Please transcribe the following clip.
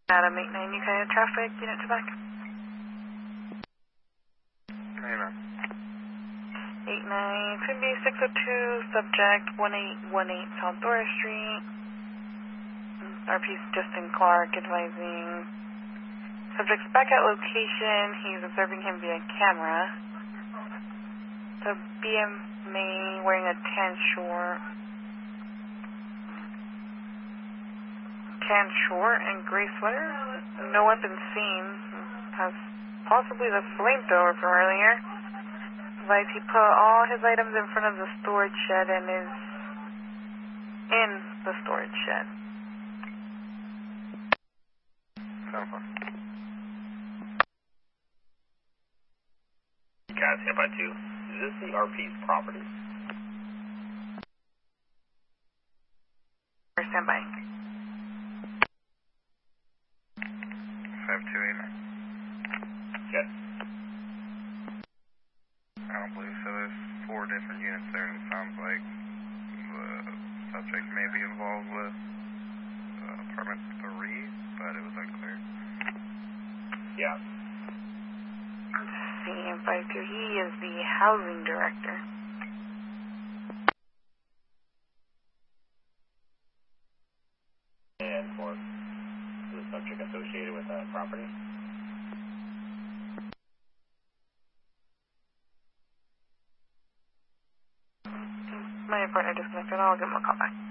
Adam 89, UK traffic, unit to back. Hey, man. 89, Twin B 602, subject 1818 South Dora Street. RP's Justin Clark advising subject's back at location. He's observing him via camera. The BMA wearing a tan short and gray sweater. No weapon seen. Has possibly the flamethrower from earlier. Advise he put all his items in front of the storage shed and is in the storage shed. Guys, hit by 2. Is this the RP's property? Stand by. 528. Okay. I don't believe so. There's 4 different units there, and it sounds like the subject may be involved with apartment 3, but it was unclear. Yeah. CM52, he is the housing director. And for the subject associated with that property? My partner disconnected. I'll give him a call back.